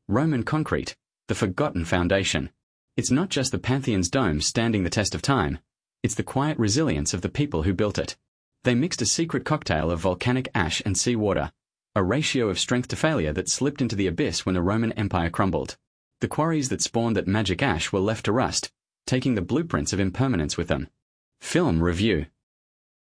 Roman concrete, the forgotten foundation. It's not just the Pantheon's dome standing the test of time. It's the quiet resilience of the people who built it. They mixed a secret cocktail of volcanic ash and seawater, a ratio of strength to failure that slipped into the abyss when the Roman Empire crumbled. The quarries that spawned that magic ash were left to rust, taking the blueprints of impermanence with them. Film review.